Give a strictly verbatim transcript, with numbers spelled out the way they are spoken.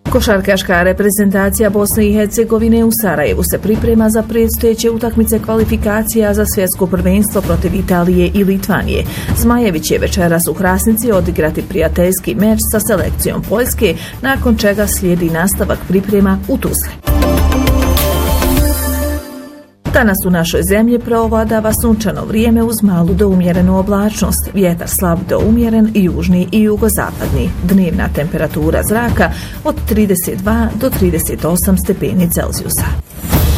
Košarkaška reprezentacija Bosne i Hercegovine u Sarajevu se priprema za predstojeće utakmice kvalifikacija za svjetsko prvenstvo protiv Italije i Litvanije. Zmajevi će večeras u Hrasnici odigrati prijateljski meč sa selekcijom Poljske, nakon čega slijedi nastavak priprema u Tuzli. Danas u našoj zemlji preovladava sunčano vrijeme uz malu do umjerenu oblačnost, vjetar slab do umjeren, južni i jugozapadni. Dnevna temperatura zraka od trideset dva do trideset osam stepeni Celzijusa.